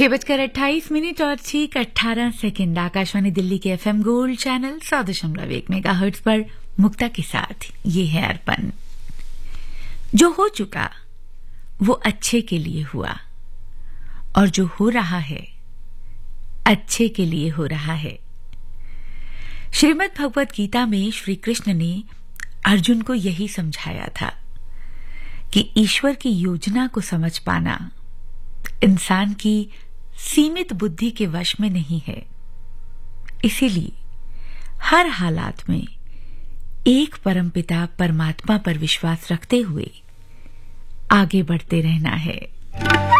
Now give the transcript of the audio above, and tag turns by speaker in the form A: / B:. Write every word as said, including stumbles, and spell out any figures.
A: छह बजकर अट्ठाईस मिनट और ठीक अट्ठारह सेकंड आकाशवाणी दिल्ली के एफएम गोल्ड चैनल सौ दशमलव एक मेगा हर्ट्ज पर मुक्ता के साथ ये है अर्पण। जो हो चुका वो अच्छे के लिए हुआ और जो हो रहा है अच्छे के लिए हो रहा है। श्रीमद् भगवत गीता में श्री कृष्ण ने अर्जुन को यही समझाया था कि ईश्वर की योजना को समझ पाना इंसान की सीमित बुद्धि के वश में नहीं है। इसीलिए हर हालात में एक परमपिता परमात्मा पर विश्वास रखते हुए आगे बढ़ते रहना है।